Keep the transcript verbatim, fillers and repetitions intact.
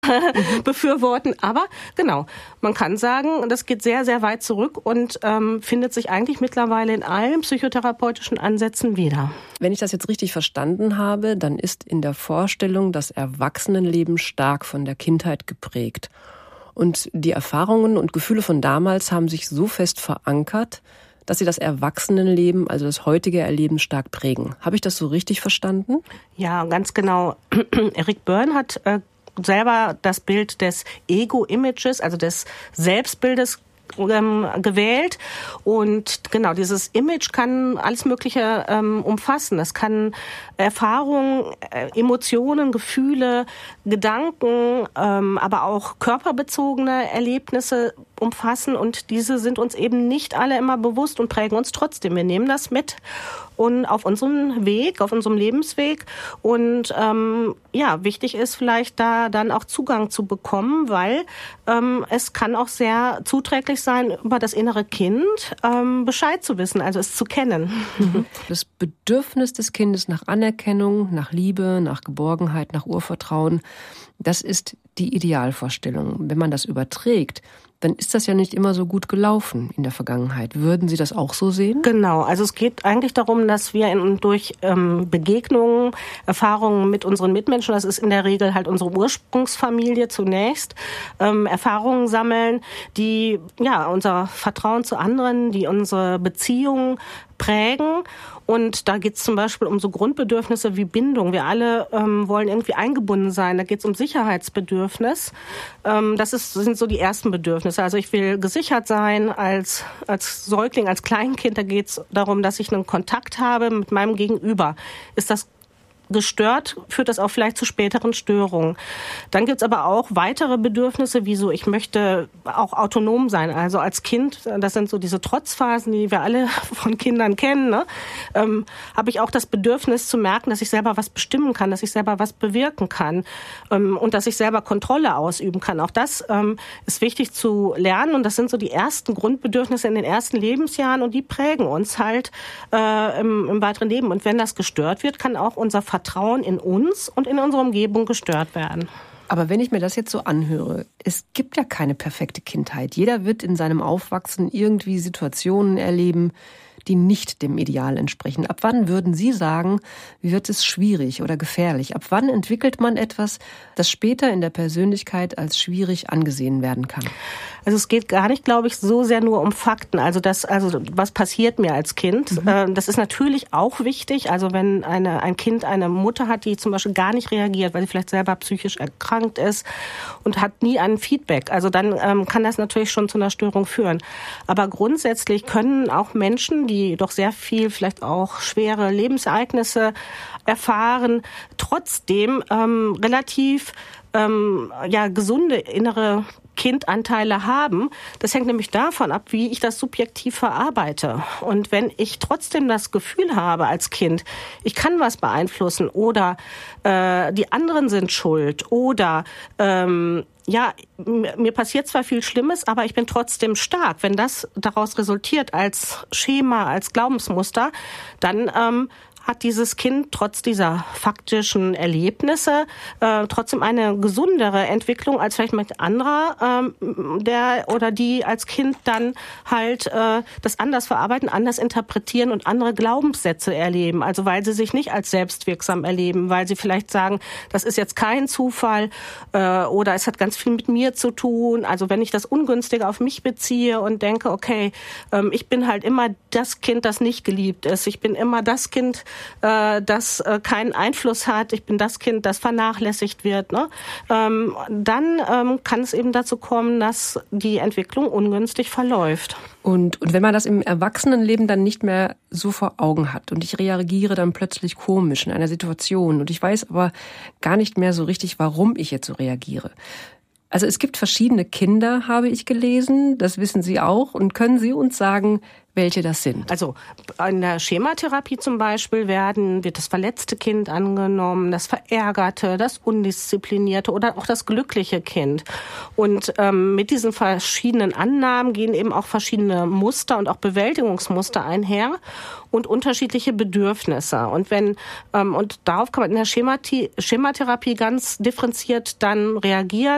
befürworten. Aber genau, man kann sagen, das geht sehr, sehr weit zurück und ähm, findet sich eigentlich mittlerweile in allen psychotherapeutischen Ansätzen wieder. Wenn ich das jetzt richtig verstanden habe, dann ist in der Vorstellung das Erwachsenenleben stark von der Kindheit geprägt. Und die Erfahrungen und Gefühle von damals haben sich so fest verankert, dass sie das Erwachsenenleben, also das heutige Erleben, stark prägen. Habe ich das so richtig verstanden? Ja, ganz genau. Eric Berne hat äh, selber das Bild des Ego-Images, also des Selbstbildes, ähm, gewählt. Und genau, dieses Image kann alles Mögliche ähm, umfassen. Es kann Erfahrungen, äh, Emotionen, Gefühle, Gedanken, ähm, aber auch körperbezogene Erlebnisse umfassen. Und diese sind uns eben nicht alle immer bewusst und prägen uns trotzdem. Wir nehmen das mit und auf unserem Weg, auf unserem Lebensweg. Und ähm, ja, wichtig ist vielleicht da dann auch Zugang zu bekommen, weil ähm, es kann auch sehr zuträglich sein, über das innere Kind ähm, Bescheid zu wissen, also es zu kennen. Das Bedürfnis des Kindes nach Anerkennung, nach Liebe, nach Geborgenheit, nach Urvertrauen, das ist die Idealvorstellung. Wenn man das überträgt, dann ist das ja nicht immer so gut gelaufen in der Vergangenheit. Würden Sie das auch so sehen? Genau, also es geht eigentlich darum, dass wir in, durch ähm, Begegnungen, Erfahrungen mit unseren Mitmenschen, das ist in der Regel halt unsere Ursprungsfamilie zunächst, ähm, Erfahrungen sammeln, die ja unser Vertrauen zu anderen, die unsere Beziehungen prägen. Und da geht es zum Beispiel um so Grundbedürfnisse wie Bindung. Wir alle ähm, wollen irgendwie eingebunden sein. Da geht es um Sicherheitsbedürfnis. Ähm, das ist, sind so die ersten Bedürfnisse. Also ich will gesichert sein als, als Säugling, als Kleinkind. Da geht es darum, dass ich einen Kontakt habe mit meinem Gegenüber. Ist das gestört, führt das auch vielleicht zu späteren Störungen. Dann gibt's aber auch weitere Bedürfnisse, wie so, ich möchte auch autonom sein. Also als Kind, das sind so diese Trotzphasen, die wir alle von Kindern kennen, ne? ähm, habe ich auch das Bedürfnis zu merken, dass ich selber was bestimmen kann, dass ich selber was bewirken kann ähm, und dass ich selber Kontrolle ausüben kann. Auch das ähm, ist wichtig zu lernen und das sind so die ersten Grundbedürfnisse in den ersten Lebensjahren und die prägen uns halt äh, im, im weiteren Leben. Und wenn das gestört wird, kann auch unser Vertrauen in uns und in unsere Umgebung gestört werden. Aber wenn ich mir das jetzt so anhöre, es gibt ja keine perfekte Kindheit. Jeder wird in seinem Aufwachsen irgendwie Situationen erleben, die nicht dem Ideal entsprechen. Ab wann würden Sie sagen, wird es schwierig oder gefährlich? Ab wann entwickelt man etwas, das später in der Persönlichkeit als schwierig angesehen werden kann? Also es geht gar nicht, glaube ich, so sehr nur um Fakten. Also das, also was passiert mir als Kind? Mhm. Das ist natürlich auch wichtig. Also wenn eine, ein Kind eine Mutter hat, die zum Beispiel gar nicht reagiert, weil sie vielleicht selber psychisch erkrankt ist und hat nie ein Feedback. Also dann ähm, kann das natürlich schon zu einer Störung führen. Aber grundsätzlich können auch Menschen, die doch sehr viel, vielleicht auch schwere Lebensereignisse erfahren, trotzdem ähm, relativ ähm, ja gesunde innere Kindanteile haben. Das hängt nämlich davon ab, wie ich das subjektiv verarbeite. Und wenn ich trotzdem das Gefühl habe als Kind, ich kann was beeinflussen oder äh, die anderen sind schuld oder ähm, ja, mir passiert zwar viel Schlimmes, aber ich bin trotzdem stark. Wenn das daraus resultiert als Schema, als Glaubensmuster, dann ähm, hat dieses Kind trotz dieser faktischen Erlebnisse äh, trotzdem eine gesundere Entwicklung als vielleicht mit anderer, ähm, der oder die als Kind dann halt äh, das anders verarbeiten, anders interpretieren und andere Glaubenssätze erleben. Also weil sie sich nicht als selbstwirksam erleben, weil sie vielleicht sagen, das ist jetzt kein Zufall äh, oder es hat ganz viel mit mir zu tun. Also wenn ich das Ungünstige auf mich beziehe und denke, okay, ähm, ich bin halt immer das Kind, das nicht geliebt ist. Ich bin immer das Kind, das keinen Einfluss hat, ich bin das Kind, das vernachlässigt wird, ne? Ähm, dann ähm, kann es eben dazu kommen, dass die Entwicklung ungünstig verläuft. Und, und wenn man das im Erwachsenenleben dann nicht mehr so vor Augen hat und ich reagiere dann plötzlich komisch in einer Situation und ich weiß aber gar nicht mehr so richtig, warum ich jetzt so reagiere. Also es gibt verschiedene Kinder, habe ich gelesen, das wissen Sie auch. Und können Sie uns sagen, welche das sind? Also in der Schematherapie zum Beispiel werden, wird das verletzte Kind angenommen, das verärgerte, das undisziplinierte oder auch das glückliche Kind. Und ähm, mit diesen verschiedenen Annahmen gehen eben auch verschiedene Muster und auch Bewältigungsmuster einher und unterschiedliche Bedürfnisse. Und wenn ähm, und darauf kann man in der Schemati- Schematherapie ganz differenziert dann reagieren.